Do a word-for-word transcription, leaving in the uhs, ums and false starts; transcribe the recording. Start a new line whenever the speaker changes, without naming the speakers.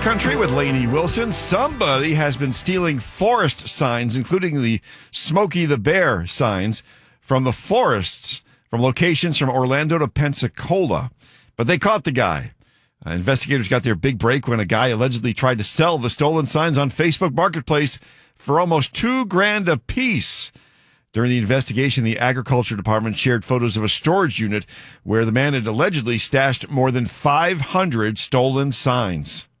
Country with Lainey Wilson. Somebody has been stealing forest signs, including the Smokey the Bear signs, from the forests from locations from Orlando to Pensacola. But they caught the guy. Uh, investigators got their big break when a guy allegedly tried to sell the stolen signs on Facebook Marketplace for almost two grand a piece. During the investigation, the Agriculture Department shared photos of a storage unit where the man had allegedly stashed more than five hundred stolen signs.